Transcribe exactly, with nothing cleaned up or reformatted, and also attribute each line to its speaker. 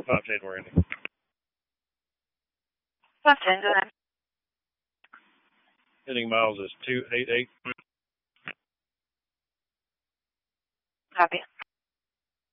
Speaker 1: five ten, Randy.
Speaker 2: five ten, go ahead.
Speaker 1: Hitting miles is two eight eight.
Speaker 2: Copy.